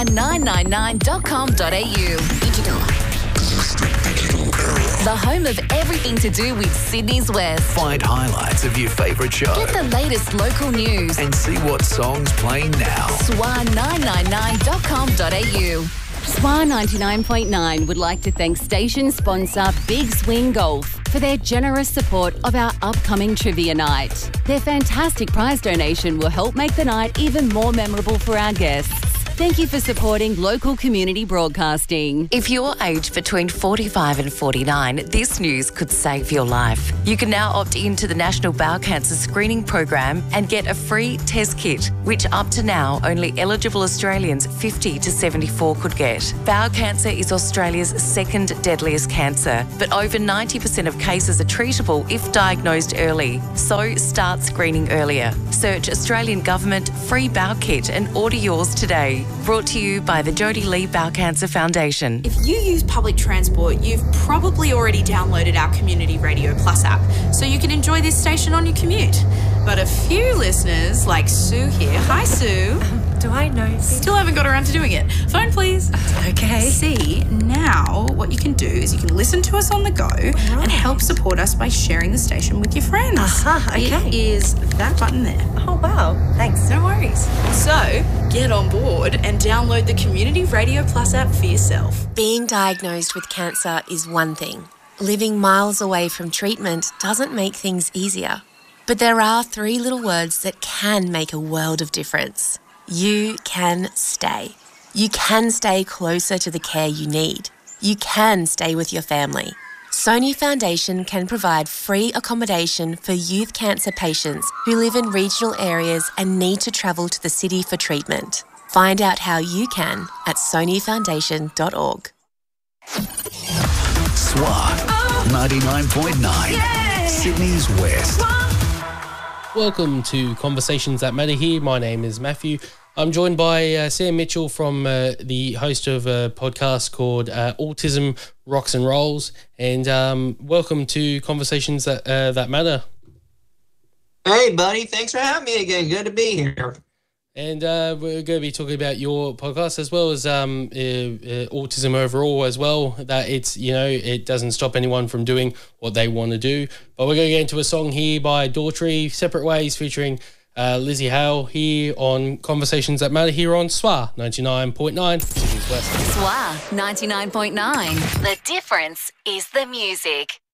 999.com.au. Digital. The home of everything to do with Sydney's West. Find highlights of your favourite show. Get the latest local news. And see what songs playing now. SWA999.com.au. SWA 99.9 would like to thank station sponsor Big Swing Golf for their generous support of our upcoming trivia night. Their fantastic prize donation will help make the night even more memorable for our guests. Thank you for supporting local community broadcasting. If you're aged between 45 and 49, this news could save your life. You can now opt into the National Bowel Cancer Screening Program and get a free test kit, which up to now only eligible Australians 50 to 74 could get. Bowel cancer is Australia's second deadliest cancer, but over 90% of cases are treatable if diagnosed early. So start screening earlier. Search Australian Government Free Bowel Kit and order yours today. Brought to you by the Jodie Lee Bowel Cancer Foundation. If you use public transport, you've probably already downloaded our Community Radio Plus app, so you can enjoy this station on your commute. But a few listeners, like Sue here, hi Sue. Do I know? Still haven't got around to doing it. Phone please. Okay. See, now what you can do is you can listen to us on the go and help support us by sharing the station with your friends. Okay. It is that button there. Oh, wow. Thanks. No worries. So, get on board and download the Community Radio Plus app for yourself. Being diagnosed with cancer is one thing. Living miles away from treatment doesn't make things easier. But there are 3 little words that can make a world of difference. You can stay. You can stay closer to the care you need. You can stay with your family. Sony Foundation can provide free accommodation for youth cancer patients who live in regional areas and need to travel to the city for treatment. Find out how you can at sonyfoundation.org. SWA 99.9. Sydney's West. Welcome to Conversations That Matter here. My name is Matthew. I'm joined by Sam Mitchell from the host of a podcast called Autism Rocks and Rolls. And welcome to Conversations That Matter. Hey, buddy. Thanks for having me again. Good to be here. And we're going to be talking about your podcast as well as autism overall as well, that it's, you know, it doesn't stop anyone from doing what they want to do. But we're going to get into a song here by Daughtry, Separate Ways, featuring Lizzie Hale here on Conversations That Matter here on SWA 99.9. SWA 99.9. The difference is the music.